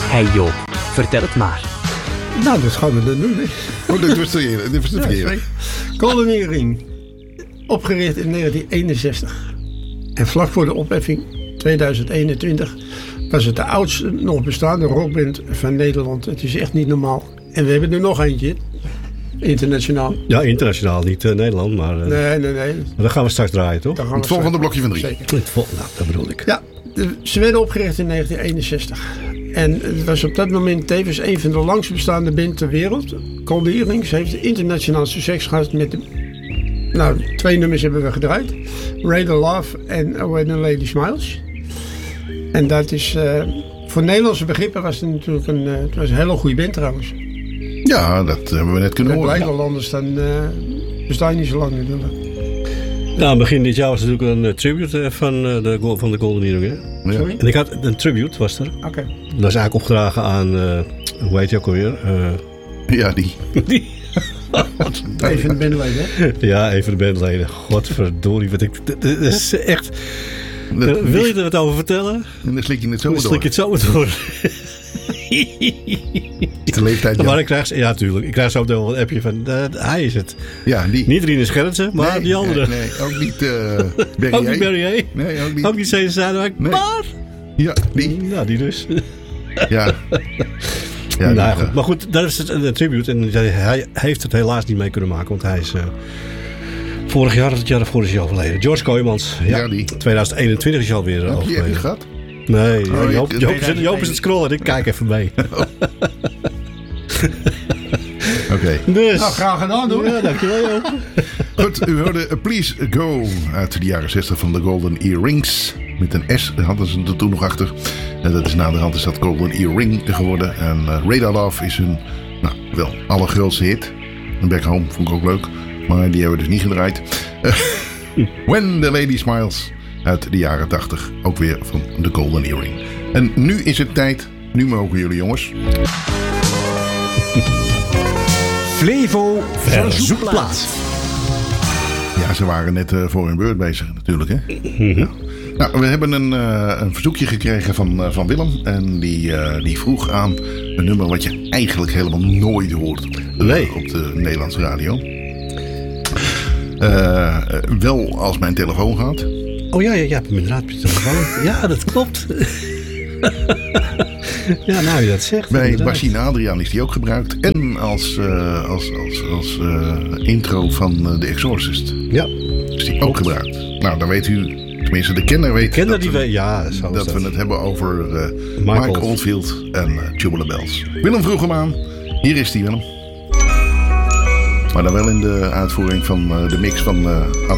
Hey Joop, vertel het maar. Nou, dat gaan we dan doen. Hè. Oh, dit was de verkeerde. Golden Earring. Opgericht in 1961. En vlak voor de opheffing 2021 was het de oudste nog bestaande rockband van Nederland. Het is echt niet normaal. En we hebben er nog eentje. Internationaal. Ja, internationaal. Niet Nederland, maar... Nee. Maar dan gaan we straks draaien, toch? Het volgende blokje van 3. Zeker. Nou, dat bedoel ik. Ja, ze werden opgericht in 1961. En het was op dat moment tevens een van de langst bestaande band ter wereld. Golden Earrings heeft internationaal succes gehad met de... Nou, 2 nummers hebben we gedraaid. Radar Love en When the Lady Smiles. En dat is... voor Nederlandse begrippen was het natuurlijk het was een hele goede band trouwens. Ja, dat hebben we net kunnen horen. Blijkbaar anders dan bestaan niet zo lang natuurlijk. Nou, begin dit jaar was er natuurlijk een tribute van de Golden Earring. Hè? Ja. Sorry? En ik had een tribute, was er. Oké. Dat is eigenlijk opgedragen aan... hoe heet je ook alweer? Ja, die. Even de bandleden, hè? Ja, even de bandleden. Godverdorie. Wat dat is echt... wil je er wat over vertellen? En dan slik je het zo Dan door. slik je het zo door. De leeftijd, ja. Maar ik krijg... Ja, tuurlijk. Ik krijg zo meteen wel een appje van... hij is het. Ja, die. Niet Rinus Gerritsen, maar Nee, die andere. Nee, ook niet Barry Ook niet Barry A. Nee, ook niet. Ook niet Cesar Zuiderwijk. Nee. Maar... Ja, die. Nou, die dus. Ja. Ja, Nou, die, goed. Maar goed, dat is het een tribute. En hij heeft het helaas niet mee kunnen maken. Want hij is vorig jaar of het jaar ervoor is hij overleden. George Kooijmans. Ja, die. 2021 is hij alweer Heb je echt overleden. niet gehad? Nee, Oh, Joop is het scrollen. Ik kijk even mee. Oké. Dus. Nou, graag gedaan hoor. Ja, dankjewel Joop. Goed, u hoorde Please Go uit de jaren 60 van de Golden Earrings. Met een S hadden ze er toen nog achter. En dat is naderhand is dat Golden Earring geworden. En Radar Love is hun, nou, wel allergrootste hit. Back Home vond ik ook leuk. Maar die hebben we dus niet gedraaid. When the Lady Smiles uit de jaren 80. Ook weer van de Golden Earring. En nu is het tijd. Nu mogen jullie jongens. Flevo verzoekplaat. Ja, ze waren net voor hun beurt bezig natuurlijk, hè? Ja. Nou, we hebben een verzoekje gekregen van Willem. En die vroeg aan een nummer wat je eigenlijk helemaal nooit hoort op de Nederlandse radio. Wel als mijn telefoon gaat. Oh ja, je hebt hem inderdaad op je telefoon. Ja, dat klopt. Ja, nou je dat zegt. Bij inderdaad. Bassie en Adriaan is die ook gebruikt. En als intro van The Exorcist Ja. is die ook gebruikt. Nou, dan weet u, tenminste de kenner weet Kenner dat, die we, ja, zo is dat we het hebben over Mike Oldfield en Tubular Bells. Willem vroeg hem aan. Hier is die, Willem. Maar dan wel in de uitvoering van de mix van